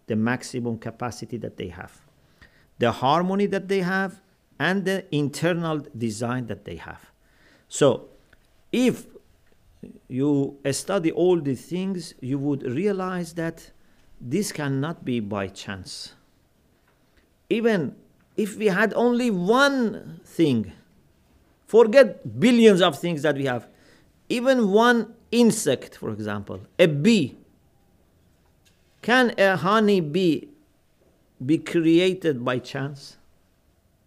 the maximum capacity that they have, the harmony that they have, and the internal design that they have. So if you study all these things, you would realize that this cannot be by chance. Even if we had only one thing, forget billions of things that we have, even one insect, for example, a bee, can a honey bee be created by chance?